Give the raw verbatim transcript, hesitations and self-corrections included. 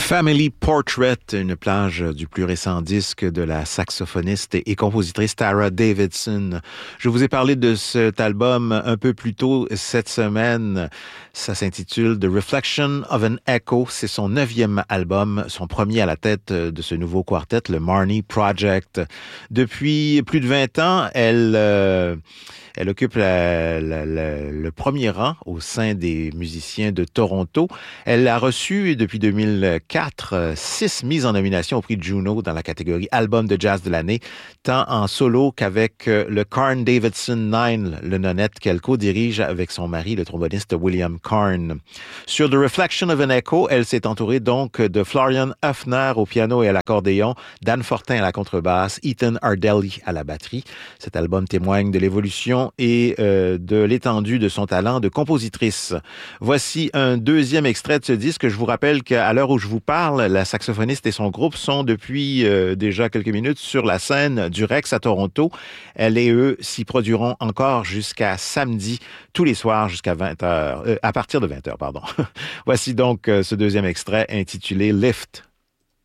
Family Portrait, une plage du plus récent disque de la saxophoniste et compositrice Tara Davidson. Je vous ai parlé de cet album un peu plus tôt cette semaine. Ça s'intitule The Reflection of an Echo. C'est son neuvième album, son premier à la tête de ce nouveau quartet, le Marnie Project. Depuis plus de vingt ans, elle... Euh, Elle occupe la, la, la, le premier rang au sein des musiciens de Toronto. Elle a reçu depuis deux mille quatre six mises en nomination au prix Juno dans la catégorie Album de jazz de l'année, tant en solo qu'avec le Carn Davidson Nine, le nonette qu'elle co-dirige avec son mari, le tromboniste William Carn. Sur The Reflection of an Echo, elle s'est entourée donc de Florian Höfner au piano et à l'accordéon, Dan Fortin à la contrebasse, Ethan Ardelli à la batterie. Cet album témoigne de l'évolution et euh, de l'étendue de son talent de compositrice. Voici un deuxième extrait de ce disque. Je vous rappelle qu'à l'heure où je vous parle, la saxophoniste et son groupe sont depuis euh, déjà quelques minutes sur la scène du Rex à Toronto. Elle et eux s'y produiront encore jusqu'à samedi, tous les soirs jusqu'à vingt heures, euh, à partir de vingt heures, pardon. Voici donc euh, ce deuxième extrait intitulé Lift.